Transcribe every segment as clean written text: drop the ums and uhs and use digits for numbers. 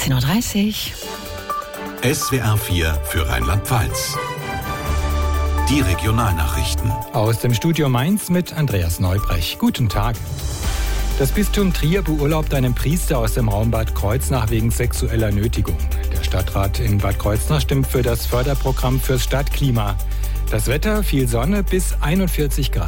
13.30 Uhr. SWR 4 für Rheinland-Pfalz. Die Regionalnachrichten. Aus dem Studio Mainz mit Andreas Neubrech. Guten Tag. Das Bistum Trier beurlaubt einen Priester aus dem Raum Bad Kreuznach wegen sexueller Nötigung. Der Stadtrat in Bad Kreuznach stimmt für das Förderprogramm fürs Stadtklima. Das Wetter, viel Sonne bis 41 Grad.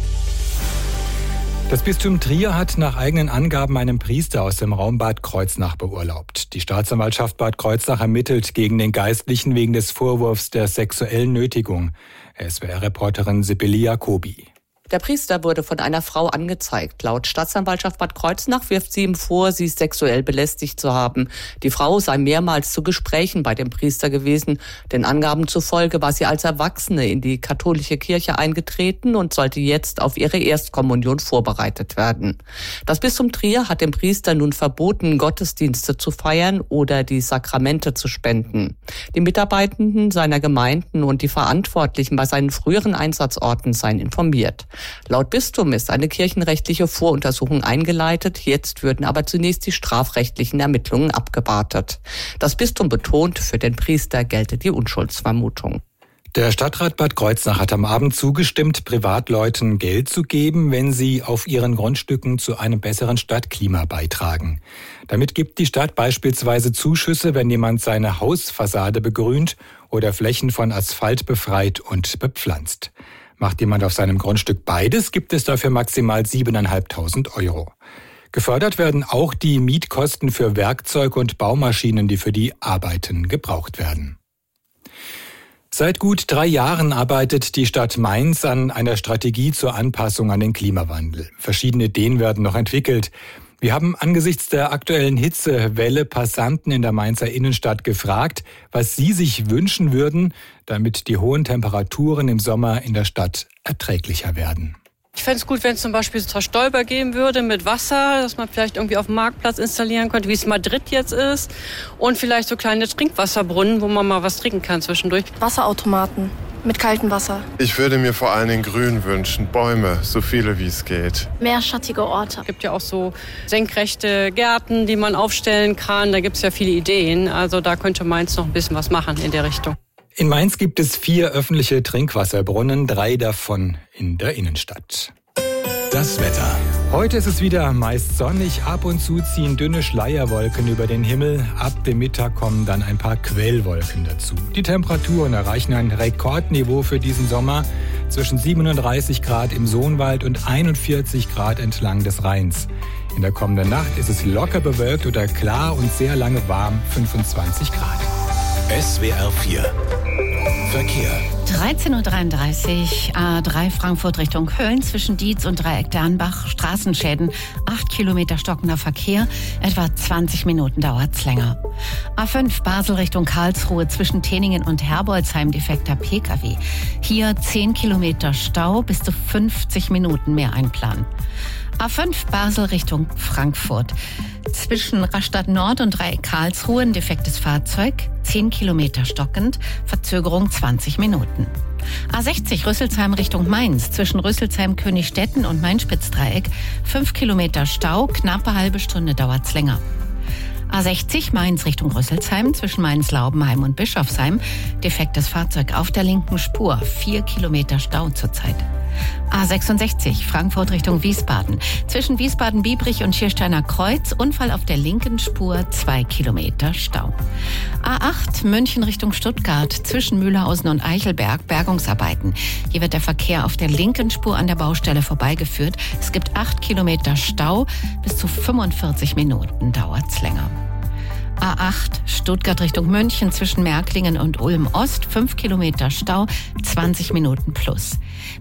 Das Bistum Trier hat nach eigenen Angaben einen Priester aus dem Raum Bad Kreuznach beurlaubt. Die Staatsanwaltschaft Bad Kreuznach ermittelt gegen den Geistlichen wegen des Vorwurfs der sexuellen Nötigung. SWR-Reporterin Sibylle Jacobi. Der Priester wurde von einer Frau angezeigt. Laut Staatsanwaltschaft Bad Kreuznach wirft sie ihm vor, sie sexuell belästigt zu haben. Die Frau sei mehrmals zu Gesprächen bei dem Priester gewesen. Den Angaben zufolge war sie als Erwachsene in die katholische Kirche eingetreten und sollte jetzt auf ihre Erstkommunion vorbereitet werden. Das Bistum Trier hat dem Priester nun verboten, Gottesdienste zu feiern oder die Sakramente zu spenden. Die Mitarbeitenden seiner Gemeinden und die Verantwortlichen bei seinen früheren Einsatzorten seien informiert. Laut Bistum ist eine kirchenrechtliche Voruntersuchung eingeleitet. Jetzt würden aber zunächst die strafrechtlichen Ermittlungen abgewartet. Das Bistum betont, für den Priester gelte die Unschuldsvermutung. Der Stadtrat Bad Kreuznach hat am Abend zugestimmt, Privatleuten Geld zu geben, wenn sie auf ihren Grundstücken zu einem besseren Stadtklima beitragen. Damit gibt die Stadt beispielsweise Zuschüsse, wenn jemand seine Hausfassade begrünt oder Flächen von Asphalt befreit und bepflanzt. Macht jemand auf seinem Grundstück beides, gibt es dafür maximal 7.500 €. Gefördert werden auch die Mietkosten für Werkzeug und Baumaschinen, die für die Arbeiten gebraucht werden. Seit gut 3 Jahren arbeitet die Stadt Mainz an einer Strategie zur Anpassung an den Klimawandel. Verschiedene Ideen werden noch entwickelt. Wir haben angesichts der aktuellen Hitzewelle Passanten in der Mainzer Innenstadt gefragt, was sie sich wünschen würden, damit die hohen Temperaturen im Sommer in der Stadt erträglicher werden. Ich fände es gut, wenn es zum Beispiel so Stolper geben würde mit Wasser, dass man vielleicht irgendwie auf dem Marktplatz installieren könnte, wie es in Madrid jetzt ist. Und vielleicht so kleine Trinkwasserbrunnen, wo man mal was trinken kann zwischendurch. Wasserautomaten mit kaltem Wasser. Ich würde mir vor allen Dingen Grün wünschen, Bäume, so viele wie es geht. Mehr schattige Orte. Es gibt ja auch so senkrechte Gärten, die man aufstellen kann. Da gibt es ja viele Ideen. Also da könnte Mainz noch ein bisschen was machen in der Richtung. In Mainz gibt es 4 öffentliche Trinkwasserbrunnen, 3 davon in der Innenstadt. Das Wetter. Heute ist es wieder meist sonnig, ab und zu ziehen dünne Schleierwolken über den Himmel. Ab dem Mittag kommen dann ein paar Quellwolken dazu. Die Temperaturen erreichen ein Rekordniveau für diesen Sommer, zwischen 37 Grad im Sohnwald und 41 Grad entlang des Rheins. In der kommenden Nacht ist es locker bewölkt oder klar und sehr lange warm, 25 Grad. SWR 4 Verkehr. 13.33 Uhr, A3 Frankfurt Richtung Köln zwischen Dietz und Dreieck Dernbach. Straßenschäden, 8 Kilometer stockender Verkehr, etwa 20 Minuten dauert's länger. A5 Basel Richtung Karlsruhe zwischen Teningen und Herbolzheim defekter Pkw. Hier 10 Kilometer Stau, bis zu 50 Minuten mehr einplanen. A5 Basel Richtung Frankfurt. Zwischen Rastatt Nord und Dreieck Karlsruhe ein defektes Fahrzeug, 10 Kilometer stockend, Verzögerung 20 Minuten. A60 Rüsselsheim Richtung Mainz, zwischen Rüsselsheim, Königstetten und Main-Spitz-Dreieck, 5 Kilometer Stau, knappe halbe Stunde dauert's länger. A60 Mainz Richtung Rüsselsheim, zwischen Mainz-Laubenheim und Bischofsheim, defektes Fahrzeug auf der linken Spur, 4 Kilometer Stau zurzeit. A66 Frankfurt Richtung Wiesbaden, zwischen Wiesbaden-Biebrich und Schiersteiner Kreuz, Unfall auf der linken Spur, 2 Kilometer Stau. A8 München Richtung Stuttgart, zwischen Mühlhausen und Eichelberg, Bergungsarbeiten. Hier wird der Verkehr auf der linken Spur an der Baustelle vorbeigeführt. Es gibt 8 Kilometer Stau, bis zu 45 Minuten dauert's länger. A8 Stuttgart Richtung München zwischen Märklingen und Ulm-Ost, 5 Kilometer Stau, 20 Minuten plus.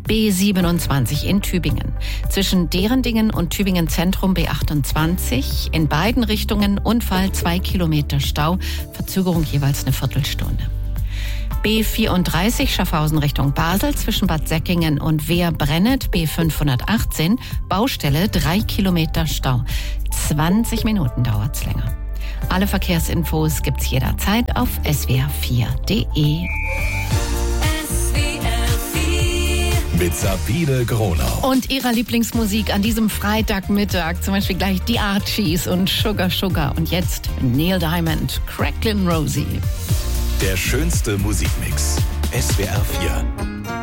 B27 in Tübingen. Zwischen Derendingen und Tübingen Zentrum B28, in beiden Richtungen Unfall, 2 Kilometer Stau, Verzögerung jeweils eine Viertelstunde. B34 Schaffhausen Richtung Basel zwischen Bad Säckingen und Wehr-Brennet, B518, Baustelle, 3 Kilometer Stau, 20 Minuten dauert's länger. Alle Verkehrsinfos gibt's jederzeit auf swr4.de. mit Sabine Gronau. Und ihrer Lieblingsmusik an diesem Freitagmittag, zum Beispiel gleich die Archies und Sugar Sugar. Und jetzt Neil Diamond, Cracklin' Rosie. Der schönste Musikmix. SWR 4.